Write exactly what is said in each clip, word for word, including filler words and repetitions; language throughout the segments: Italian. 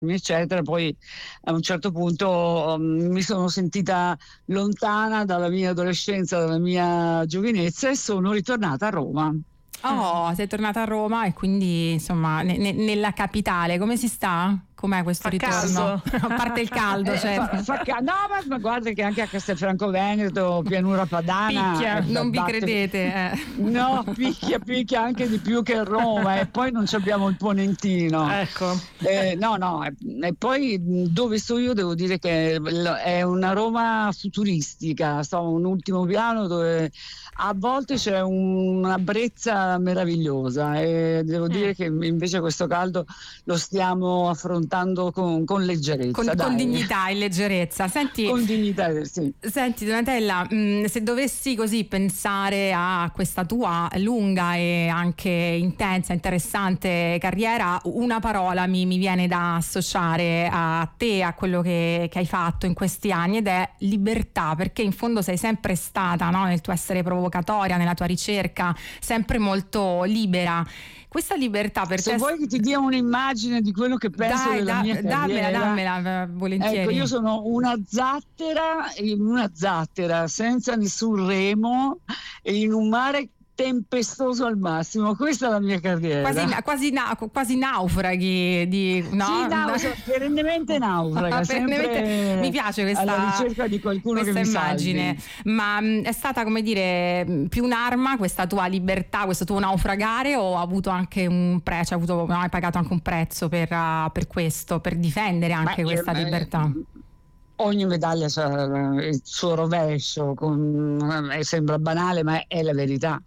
eccetera. Poi a un certo punto um, mi sono sentita lontana dalla mia adolescenza, dalla mia giovinezza, e sono ritornata a Roma. Oh, sei tornata a Roma e quindi insomma ne, ne, nella capitale come si sta? Com'è questo Fa ritorno? caldo. A parte il caldo, Eh, certo. fa, fa ca- no, ma, ma guarda che anche a Castelfranco Veneto, Pianura Padana, Picchia, eh, non vi batte- credete. Eh. No, picchia, picchia anche di più che Roma, e poi non ci abbiamo il Ponentino. Ecco. Eh, no, no, e, e poi dove sto io devo dire che è una Roma futuristica, sto a un ultimo piano dove a volte c'è una brezza meravigliosa, e devo Mm. dire che invece questo caldo lo stiamo affrontando con, con leggerezza. Con, con dai. dignità e leggerezza. Senti, Con dignità, sì. Senti Donatella, mh, se dovessi così pensare a questa tua lunga e anche intensa, interessante carriera, una parola mi, mi viene da associare a te, a quello che, che hai fatto in questi anni, ed è libertà, perché in fondo sei sempre stata, no, nel tuo essere provocatoria, nella tua ricerca, sempre molto libera. Questa libertà per Se te... vuoi che ti dia un'immagine di quello che penso Dai, della da, mia carriera, dammela, dammela, volentieri. ecco, io sono una zattera in una zattera senza nessun remo e in un mare tempestoso al massimo. Questa è la mia carriera. Quasi, quasi, na- quasi naufraghi di, no? Sì, naufraga, perennemente naufraga, Perennemente- sempre mi piace questa, alla ricerca di qualcuno che questa mi immagine, salvi. ma mh, è stata, come dire, mh, più un'arma questa tua libertà, questo tuo naufragare, o ha avuto anche un prezzo, hai, avuto, hai pagato anche un prezzo per, uh, per questo, per difendere anche Ma, questa eh, libertà? Ogni medaglia ha il suo rovescio, con, eh, sembra banale, ma è la verità.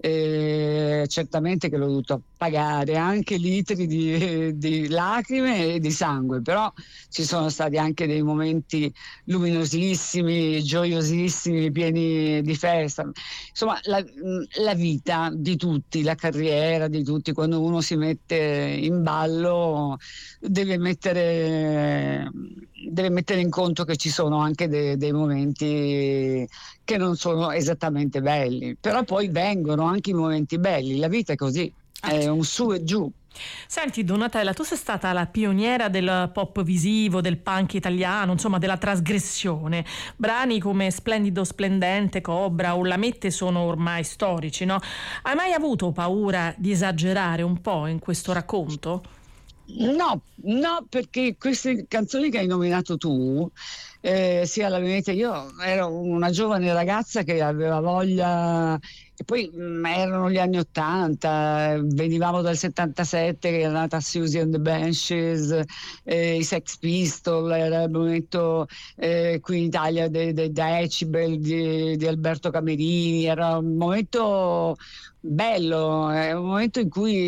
Eh, certamente che l'ho dovuto pagare anche litri di, di lacrime e di sangue, però ci sono stati anche dei momenti luminosissimi, gioiosissimi, pieni di festa. Insomma, la, la vita di tutti, la carriera di tutti, quando uno si mette in ballo deve mettere, deve mettere in conto che ci sono anche de, dei momenti che non sono esattamente belli, però poi vengono anche i momenti belli. La vita è così, è un su e giù. Senti Donatella, tu sei stata la pioniera del pop visivo, del punk italiano, insomma della trasgressione. Brani come Splendido Splendente, Cobra o La Mette sono ormai storici, no? Hai mai avuto paura di esagerare un po' in questo racconto? No, no, perché queste canzoni che hai nominato tu, eh, sia la Venezia, io ero una giovane ragazza che aveva voglia, e poi mh, erano gli anni ottanta, venivamo dal settantasette che era nata Susie and the Banshees, eh, i Sex Pistols, era il momento eh, qui in Italia dei de, Decibel di, di Alberto Camerini, era un momento bello, è un momento in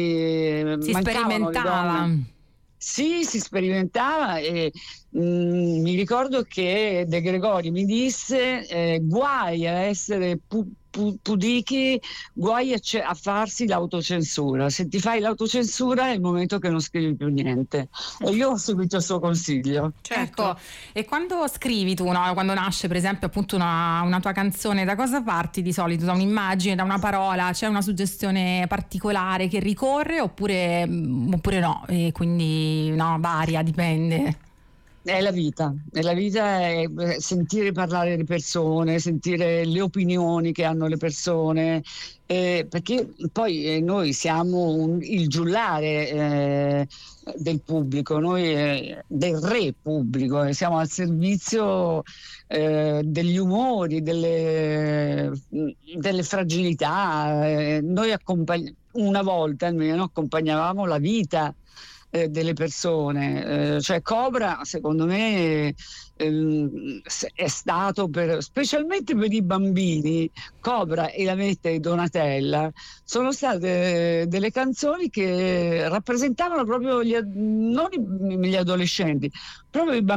cui Si mancavano le sperimentava. donne. Sì, si sperimentava, e mh, mi ricordo che De Gregori mi disse eh, guai a essere pu- pu- pudichi, guai a, ce- a farsi l'autocensura. Se ti fai l'autocensura è il momento che non scrivi più niente. E io ho seguito il suo consiglio. Certo. Ecco, e quando scrivi tu, no? Quando nasce per esempio appunto una, una tua canzone, da cosa parti di solito? Da un'immagine, da una parola? C'è una suggestione particolare che ricorre oppure, oppure no? E quindi no, varia, dipende. È la vita, è la vita, è sentire parlare le persone, sentire le opinioni che hanno le persone, eh, perché poi eh, noi siamo un, il giullare eh, del pubblico, noi eh, del re pubblico, eh, siamo al servizio eh, degli umori, delle, delle fragilità. Eh, noi accompagn- una volta almeno accompagnavamo la vita Eh, delle persone, eh, cioè Cobra secondo me ehm, è stato per, specialmente per i bambini, Cobra e La Mette e Donatella sono state delle canzoni che rappresentavano proprio gli, non i, gli adolescenti, proprio i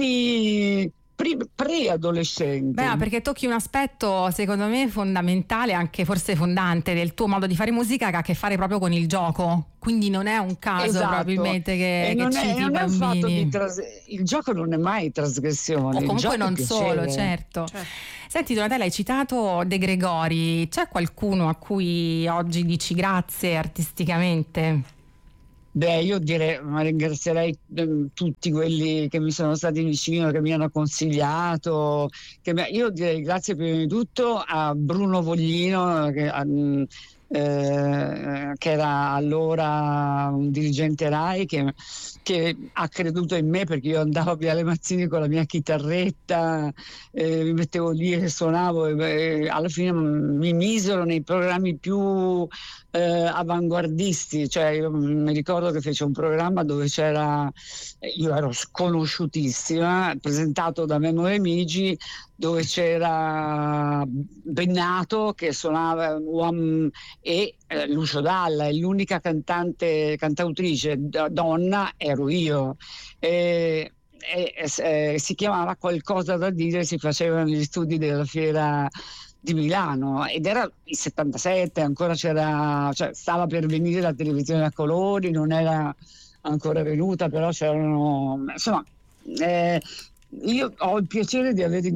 bambini preadolescenti. Beh, perché tocchi un aspetto secondo me fondamentale, anche forse fondante del tuo modo di fare musica, che ha a che fare proprio con il gioco, quindi non è un caso Esatto. probabilmente che, e che non è, citi i non è un fatto bambini di tras- il gioco non è mai trasgressione, o il comunque gioco non è piacere. solo, certo. Certo. Senti Donatella, hai citato De Gregori, c'è qualcuno a cui oggi dici grazie artisticamente? Beh, io direi, ma ringrazierei eh, tutti quelli che mi sono stati vicino, che mi hanno consigliato. Che mi- io direi grazie prima di tutto a Bruno Voglino, che, a- mh, eh, che era allora un dirigente RAI, che, che ha creduto in me, perché io andavo via le Mazzini con la mia chitarretta, eh, mi mettevo lì e suonavo, e, e alla fine mi misero nei programmi più eh, avanguardisti. Cioè, io mi ricordo che fece un programma dove c'era, io ero sconosciutissima, presentato da Memo Remigi, dove c'era Bennato che suonava um, e eh, Lucio Dalla, e l'unica cantante, cantautrice d- donna ero io. E, e, e, si chiamava Qualcosa da dire, si faceva negli studi della Fiera di Milano, ed era il settantasette, ancora c'era, cioè stava per venire la televisione a colori, non era ancora venuta, però c'erano, insomma, eh, io ho il piacere di aver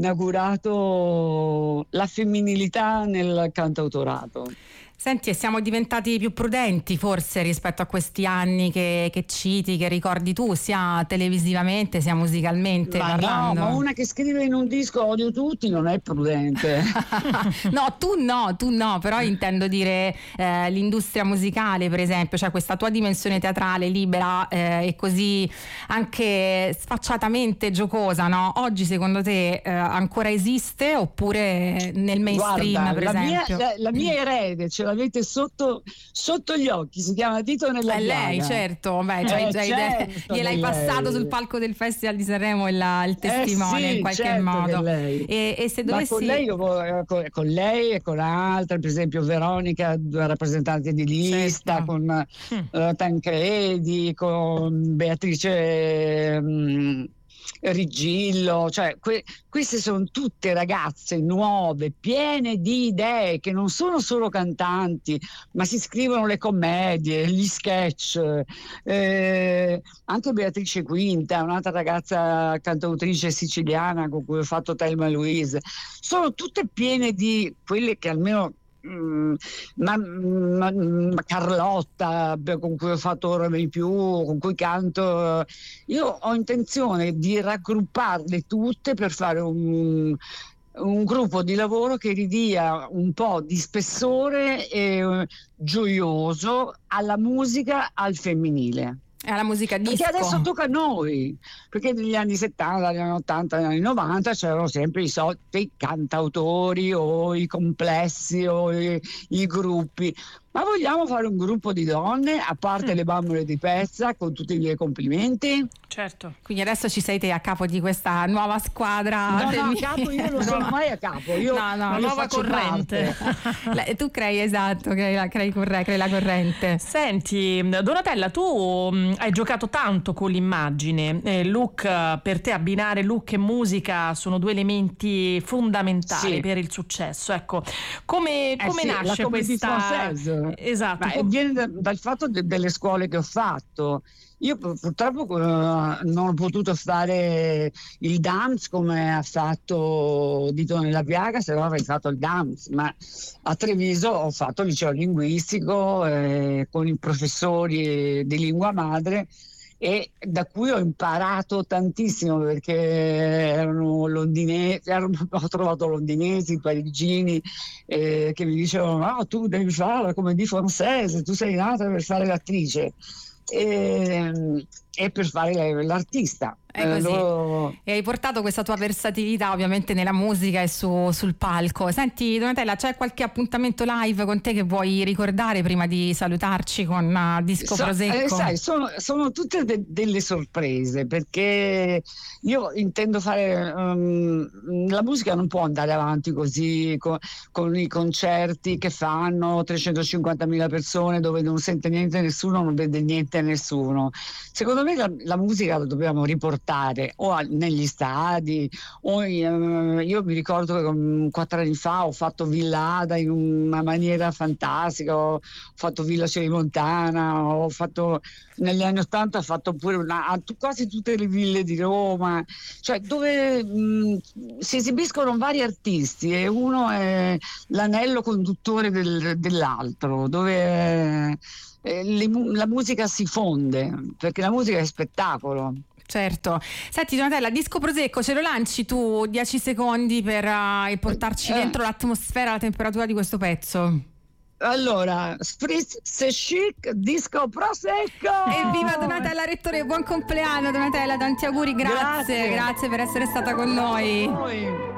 inaugurato la femminilità nel cantautorato. Senti, e siamo diventati più prudenti forse rispetto a questi anni che, che citi, che ricordi tu, sia televisivamente sia musicalmente ma parlando? No, ma una che scrive in un disco odio tutti non è prudente. No, tu no, tu no, però intendo dire eh, l'industria musicale, per esempio, cioè questa tua dimensione teatrale libera eh, e così anche sfacciatamente giocosa, no? Oggi secondo te eh, ancora esiste, oppure nel mainstream? Guarda, per la esempio mia, la, la mia erede ce l'avete sotto, sotto gli occhi, si chiama Dito nella È lei, piaga. certo, beh, cioè, Eh, già certo gliel'hai che passato lei. sul palco del Festival di Sanremo il, il testimone Eh sì, in qualche certo modo. che lei. E, e se Ma dovessi... con lei, io, con, con lei e con altre, per esempio Veronica, rappresentante di lista, Certo. con Mm. uh, Tancredi, con Beatrice um, Riggillo, cioè que- queste sono tutte ragazze nuove, piene di idee, che non sono solo cantanti, ma si scrivono le commedie, gli sketch. Eh, anche Beatrice Quinta, un'altra ragazza cantautrice siciliana con cui ho fatto Thelma e Louise, sono tutte piene di quelle che almeno Mm, ma, ma, ma Carlotta, con cui ho fatto Ora di più, con cui canto, io ho intenzione di raggrupparle tutte per fare un, un gruppo di lavoro che ridia un po' di spessore e gioioso alla musica, al femminile. È la musica disco. Perché adesso tocca a noi, perché negli anni settanta, negli anni ottanta, negli anni novanta c'erano sempre i soliti cantautori o i complessi o i, i gruppi. Ma vogliamo fare un gruppo di donne, a parte mm. le bambole di Pezza, con tutti i miei complimenti? Certo. Quindi adesso ci sei te a capo di questa nuova squadra. No, no, a capo io non sono mai a capo. Io no, no, una nuova corrente. Tu crei, esatto, crei la, crei, corre, crei la corrente. Senti, Donatella, tu mh, hai giocato tanto con l'immagine. Eh, look, per te abbinare look e musica sono due elementi fondamentali, sì, per il successo. Ecco, come, come eh sì, nasce questa... Esatto. Ma viene da, dal fatto de, delle scuole che ho fatto. Io purtroppo uh, non ho potuto fare il dance come ha fatto Dito nella piaga, se no avrei fatto il dance, ma a Treviso ho fatto il liceo linguistico eh, con i professori di lingua madre, e da cui ho imparato tantissimo, perché erano londinesi, erano, ho trovato londinesi, parigini eh, che mi dicevano: no, tu devi fare come di francese, tu sei nata per fare l'attrice e, e per fare l'artista. È così. Loro... E hai portato questa tua versatilità ovviamente nella musica e su, sul palco. Senti Donatella, c'è qualche appuntamento live con te che vuoi ricordare prima di salutarci con uh, Disco so, Prosecco? Eh, sai, sono, sono tutte de- delle sorprese, perché io intendo fare um, la musica non può andare avanti così con, con i concerti che fanno trecentocinquantamila persone, dove non sente niente nessuno, non vede niente nessuno. Secondo me la, la musica la dobbiamo riportare portare o a, negli stadi o in, eh, io mi ricordo che um, quattro anni fa ho fatto Villa Ada in una maniera fantastica, ho fatto Villa Celimontana, ho fatto negli anni ottanta ho fatto pure una, quasi tutte le ville di Roma, cioè dove mh, si esibiscono vari artisti e uno è l'anello conduttore del, dell'altro, dove eh, le, la musica si fonde, perché la musica è spettacolo. Certo. Senti Donatella, Disco Prosecco, ce lo lanci tu dieci secondi per uh, portarci eh. dentro l'atmosfera, la temperatura di questo pezzo? Allora, Spritz se chic, Disco Prosecco! Evviva Donatella Rettore, buon compleanno Donatella, tanti auguri, grazie, grazie, grazie per essere stata con noi.